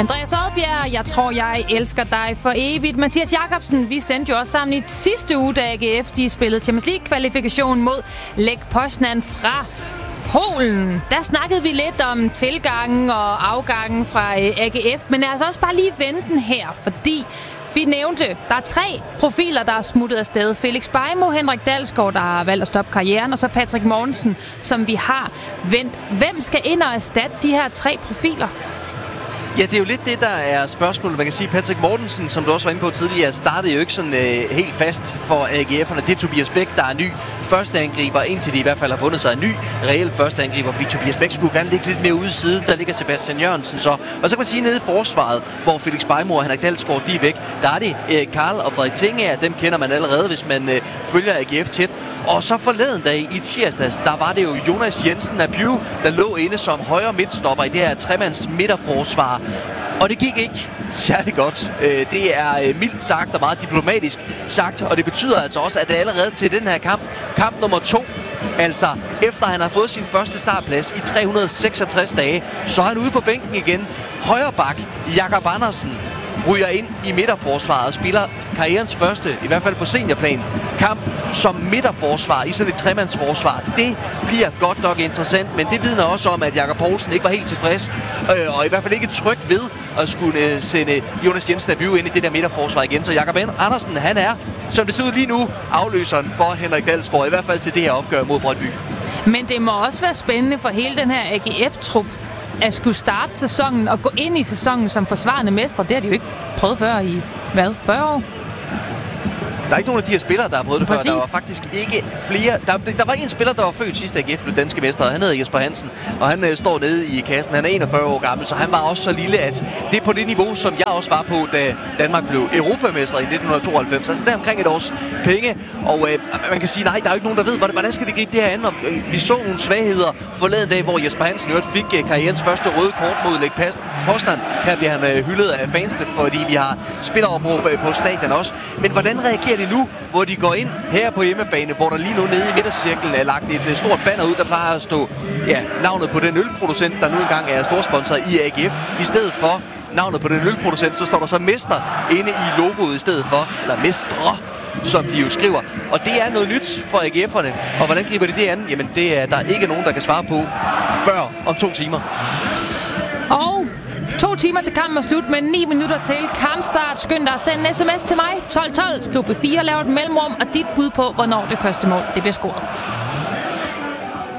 Andreas Odbjerg, jeg tror, jeg elsker dig for evigt. Mathias Jakobsen, vi sendte jo også sammen i sidste uge, da AGF de spillede Champions League-kvalifikation mod Lech Poznan fra Polen. Der snakkede vi lidt om tilgangen og afgangen fra AGF, men altså også bare lige venten her, fordi vi nævnte, der er 3 profiler, der er smuttet afsted. Felix Beijmo, Henrik Dalsgaard, der har valgt at stoppe karrieren, og så Patrick Mortensen, som vi har vendt. Hvem skal ind og erstatte de her 3 profiler? Ja, det er jo lidt det, der er spørgsmålet. Man kan sige, Patrick Mortensen, som du også var inde på tidligere, startede jo ikke sådan helt fast for AGF'erne. Det er Tobias Bæk, der er ny førsteangriber, indtil de i hvert fald har fundet sig en ny reel førsteangriber, fordi Tobias Bæk skulle gerne ligge lidt mere ude i side. Der ligger Sebastian Jørgensen så. Og så kan man sige, nede i forsvaret, hvor Felix Beijmo og Henrik Dalsgaard, de er væk, der er det Karl og Frederik Tingager. Dem kender man allerede, hvis man følger AGF tæt. Og så forleden dag i tirsdags, der var det jo Jonas Jensen af Bju, der lå inde som højre midtstopper i det her tremands midterforsvar. Og det gik ikke særlig godt. Det er mildt sagt og meget diplomatisk sagt, og det betyder altså også, at det allerede til den her kamp nummer 2, altså efter han har fået sin første startplads i 366 dage, så er han ude på bænken igen. Højre bak, Jakob Andersen, ryger ind i midterforsvaret og spiller karrierens første, i hvert fald på seniorplan, kamp som midterforsvar i sådan et tremandsforsvar. Det bliver godt nok interessant, men det vidner også om, at Jakob Poulsen ikke var helt tilfreds, og i hvert fald ikke tryg ved at skulle sende Jonas Jensen af Bue ind i det der midterforsvar igen. Så Jakob Andersen, han er, som det ser ud lige nu, afløseren for Henrik Dalsgaard, i hvert fald til det her opgør mod Brøndby. Men det må også være spændende for hele den her AGF-trup, at skulle starte sæsonen og gå ind i sæsonen som forsvarende mestre. Det har de jo ikke prøvet før i, 40 år? Der er ikke nogen af de her spillere, der har prøvet det Præcis. før. Der var faktisk ikke flere. Der var en spiller, der var født sidste AGF blev danske mestre, og han hedder Jesper Hansen, og han står nede i kassen. Han er 41 år gammel, så han var også så lille, at det er på det niveau, som jeg også var på, da Danmark blev europamester i 1992. Altså der omkring et års penge, og man kan sige, nej, der er jo ikke nogen, der ved, hvordan skal de gribe det her an. Og vi så nogle svagheder forleden dag, hvor Jesper Hansen fik karrierens første røde kort mod Lech Poznan. Her bliver han hyldet af fansene, fordi vi har spilleropråb på stadion også. Men hvordan reagerer de nu, hvor de går ind her på hjemmebane, hvor der lige nu nede i midtercirklen er lagt et stort banner ud, der plejer at stå navnet på den ølproducent, der nu engang er storsponsor i AGF. I stedet for navnet på den ølproducent, så står der så mester inde i logoet i stedet for, eller mestre, som de jo skriver. Og det er noget nyt for AGF'erne. Og hvordan griber de det an? Jamen det er der ikke nogen, der kan svare på før om 2 timer. Og 2 timer til kampen er slut, med 9 minutter til kampstart. Skynd dig at sende en sms til mig. 1212, skriv B4, lav et mellemrum, og dit bud på, hvornår det første mål det bliver scoret.